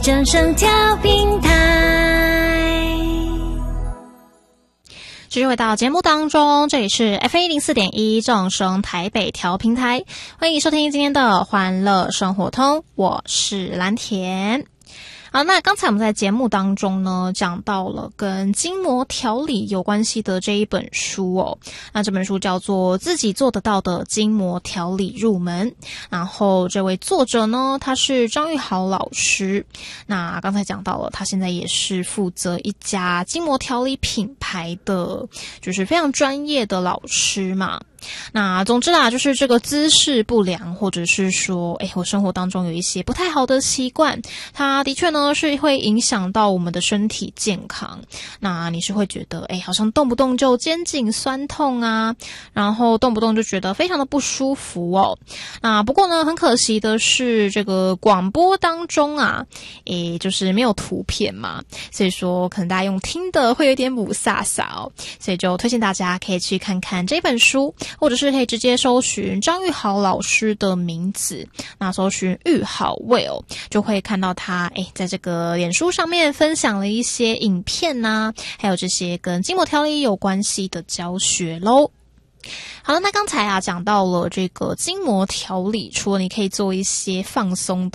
正声调平台。继续回到节目当中，这里是 FM104.1 正声台北调平台，欢迎收听今天的欢乐生活通，我是蓝田。好，那刚才我们在节目当中呢，讲到了跟筋膜调理有关系的这一本书哦。那这本书叫做《自己做得到的筋膜调理入门》，然后这位作者呢，他是张玉豪老师。那刚才讲到了，他现在也是负责一家筋膜调理品牌的，就是非常专业的老师嘛。那总之啦，就是这个姿势不良，或者是说我生活当中有一些不太好的习惯，它的确呢是会影响到我们的身体健康。那你是会觉得好像动不动就肩颈酸痛啊，然后动不动就觉得非常的不舒服哦。那不过呢，很可惜的是这个广播当中啊就是没有图片嘛，所以说可能大家用听的会有点母萨萨哦，所以就推荐大家可以去看看这本书，或者是可以直接搜寻张玉豪老师的名字，那搜寻玉豪 Will 就会看到他在这个脸书上面分享了一些影片啊，还有这些跟筋膜调理有关系的教学咯。好了，那刚才讲到了这个筋膜调理，除了你可以做一些放松的